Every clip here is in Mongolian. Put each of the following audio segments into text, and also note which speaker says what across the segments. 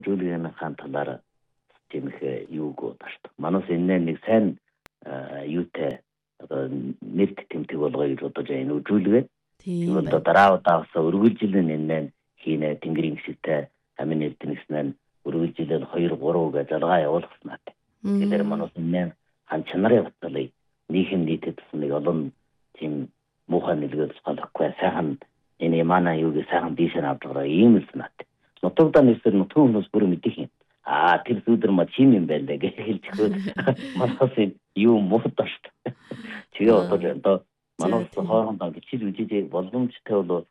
Speaker 1: Жүүлгийн хаан талаар тиймх юуг таашд. Манайс энэ нэг сайн юутай нэрт тэмдэг болгоё гэж бодож байна. Жүүлгээ. Тийм одоо дараа удаасаа өргөлжилэн энэ хийнэ тэнгэрийн хэсэгтэй амин эрдэнэснэн өргөлжилэн 2 3 гэж залгаа явуулсан нат. Тэгэхээр манайс энэ хан чанарын батлыг нийгэм нийтэд нэг олон тийм муухай нэлгээд болохгүй сайхан энэ манай юуг сайхан дийшэн авдаг ийм л нат. Нутагтаа нэсэр нутгийн хүмүүс бүр мэдих юм. Тэр зүудэр ма чим юм байна гэж хэлчихвэл манайс юу мууташ. Тэгээ одоо манайс хоорондоо гिचил үжиж боломжтой бол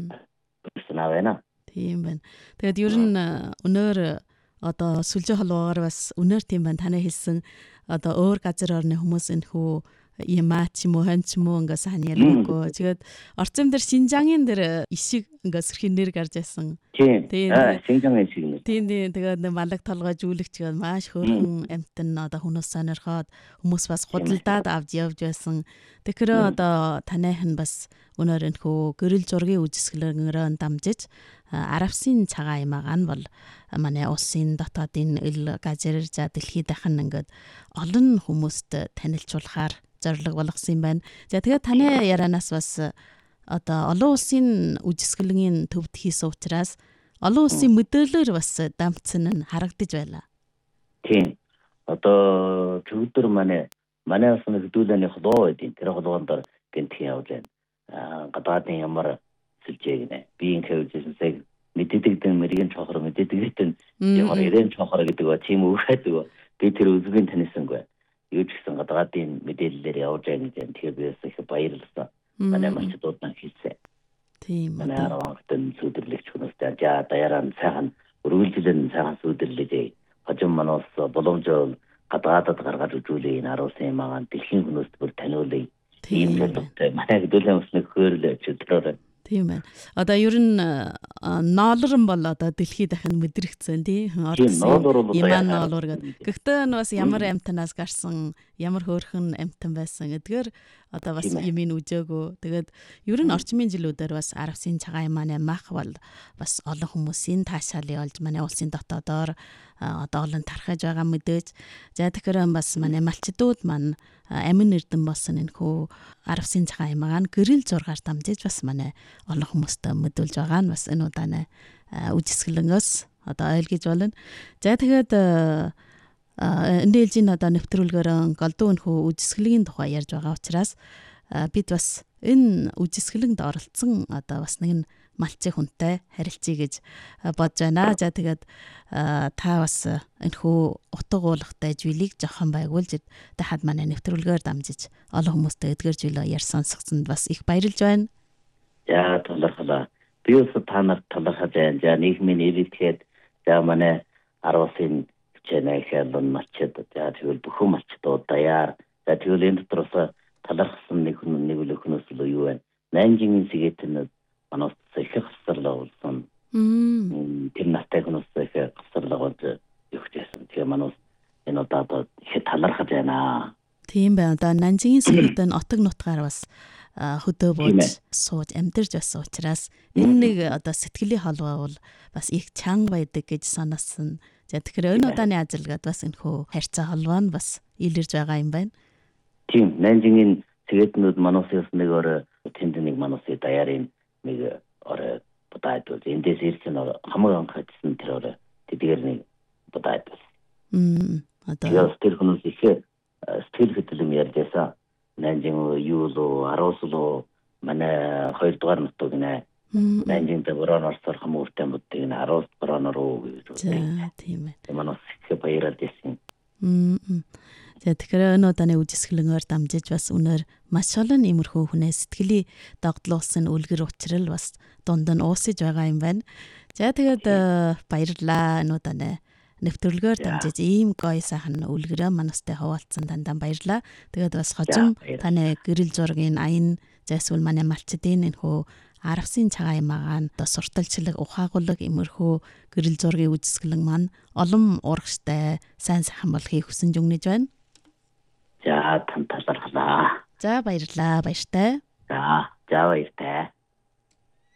Speaker 1: санаа байна.
Speaker 2: Тийм байна. Тэгээд ер нь өнөөр одоо сүлжээ холбоогоор бас өнөөр тийм байна. Танай хэлсэн одоо өөр газар орны хүмүүс энэ хүү Ямаач юм уу ханч юм уу ингээ сайн яриггүй. Тэгээд орцом дээр Шинжангийн дээр ишиг ингээ сэрхийн нэр гарч байсан.
Speaker 1: Тийм. Шинжангийн ишиг нэр.
Speaker 2: Тийм. Тэгээд малаг толгой жүүлэгч гээд маш хөөрхөн амтан одоо хүмүүс сонирхоод хүмүүс бас худалдаад авч явж байсан. Тэгэхээр одоо танайхан бас өнөр энэ хүү гэрэл зургийн үжисгэлээр дамжиж Аравсын цагаан аймаг нь бол манай улсын дотоодын ил газар за дэлхийд дахин ингээд олон хүмүүст танилцуулахаар зорилго болгосон юм байна. За тэгээд таны ярианаас бас одоо олон улсын үжисгэлгийн төвд хийсэн учраас олон улсын мэдээлэлээр бас дамцсан нь харагдаж байлаа.
Speaker 1: Тийм. Одоо чөлдөр манай бас нэг хөдөлгөөний холбоо байдیں۔ Тэр холбоонд гэнтхэн явж байна. Гадаадын ямар сүлжээг нэ. Биеийн хэвжүүлсэнсэг мэддэг мэргийн чохор мэддэг ямар ирэн чохор гэдэг ба тийм үхээд би тэр үзгийн таньсангүй. Юу ч гэсэн гадаадын мэдээллээр явж байгаа гэж тэгэхээр биээс их баярлалаа. Манай малчдууд нь хэлсэн.
Speaker 2: Тийм.
Speaker 1: Манай аравтан сүдэрлэгч хүмүүстэй даяараа сайхан өргөлжилэн сайхан сүдэрлэж хожим манаас боломжтой гадаадад гаргаж үзүүлээ энэ аруулсан магаан дэлхийн хүмүүст бүр таниулъя. Тийм л манай хөдөлгөөний өснөг хөөрөл чөлдрөөр.
Speaker 2: Тийм байна. Одоо ер нь ноолорн бол одоо дэлхийд дахин мэдрэгдсэн тий. Иман ноолор гэдэг. Гэхдээ бас ямар амтанаас гарсан, ямар хөөрхөн амтан байсан гэдгээр одоо бас юмын үжээгөө. Тэгээд ер нь орчмын жилүүдээр бас Аравсын цагаан имааны мах бол бас олон хүмүүсийн таашаалыг олж манай улсын дотоодоор одоо олон тархаж байгаа мэдээж. За тэгэхээр бас манай малчдууд маань амин эрдэн болсон энэ хүү Аравсын цагаан имааг гэрэл зургаар дамжиж бас манай олон хүмүүстээ мэдүүлж байгаа нь бас энэ удааны үжисгэлэнгөөс одоо ойлгож байна. За тэгээд энэ ээлжийн одоо нэвтрүүлгээр голдуу энэ хүү үжисгэлгийн тухай ярьж байгаа учраас бид бас энэ үжисгэлэнд оролцсон одоо бас нэгэн малчийн хүнтэй харилцъя гэж бодож байна. За тэгээд та бас энэ хүү утга уулгатай зүйлийг жоохон байгуулж тахад манай нэвтрүүлгээр дамжиж олон хүмүүстэй эдгээр зүйлөө яар сонсгоцонд бас их баярлж байна.
Speaker 1: За талархлаа. Би ус та нарт талархаж байна. За нийгмийн ирээдүйд за манай 10-ын чэнэхэл малчд за тэгвэл бүхэн малчдууд даяар за тэгвэл энэ дотроос талархсан нэг хүнээс л юу вэ? Нанжийн сэгээтэн манаас их хэсэрлээ болсон. Тэр настай хүнээс их хэсэрлээ болж явчихсан. Тэгээ манаас энэ удаа их талархаж байна.
Speaker 2: Тийм байна. Одоо Нанжийн сэгээтэн отог нутгаар бас хөдөө бууж сууж амьдарч байсан учраас энэ нэг одоо сэтгэлийн холбоо бол бас их чанга байдаг гэж санасан. За тэгэхээр энэ удааны ажиглаад бас энэ хөө харьцаа холбоо нь бас илэрж байгаа юм байна.
Speaker 1: Тийм, Нанжийн сэгээтнүүд манаас нэг орой тэнд нэг манаас даяарын нэг орой бодоод бол эндээс ирсэн хамаг анхаачсан тэр орой тэдгээр нэг бодоод бол. Одоо тэр хүмүүс их сэтгэл хөдлөм ярьжсэн. Нанжин юу л аруулсуу манай 2 дугаар нутаг нэ Нанжин дэврон орсоор хамууртай модыг нэ 10 дугаар руу гэж
Speaker 2: байна. Тийм ээ.
Speaker 1: Манайс их баяраад ирсэн.
Speaker 2: За тэгэхээр энэ удааны үжисгэлэнгээр дамжиж бас үнээр маш олон иймэрхүү хүнээс сэтгэлийн догдлуулсан үлгэр учрал бас дунд нь уусаж байгаа юм байна. За тэгээд баярлалаа энэ удааны нэвтрүүлгээр дамжиж ийм гоё сайхан үлгэрээ манастай хуваалцсан дандаа баярлалаа. Тэгээд бас хожим таны гэрэл зургийн аян зайсвал манай малчдын энэ хөө Аравсын цагаан имагаан одоо сурталчлаг ухаагуулаг имерхүү гэрэл зургийн үжисгэлэн маань олон урагштай сайн сайхан болохыг хүсэж өгнөж байна.
Speaker 1: За талархлаа.
Speaker 2: За баярлалаа баяртай.
Speaker 1: За баяртай.